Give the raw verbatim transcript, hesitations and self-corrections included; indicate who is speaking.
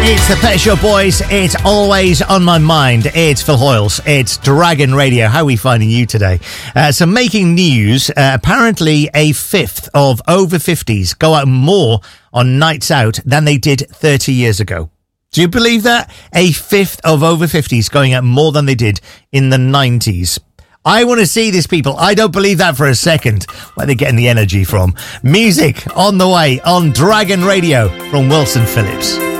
Speaker 1: It's the Pet Shop Boys. It's always on my mind. It's Phil Hoyles. It's Dragon Radio. How are we finding you today? Uh, so making news. Uh, apparently a fifth of over fifties go out more on nights out than they did thirty years ago. Do you believe that? A fifth of over fifties going out more than they did in the nineties. I want to see this, people. I don't believe that for a second. Where they're getting the energy from. Music on the way on Dragon Radio from Wilson Phillips.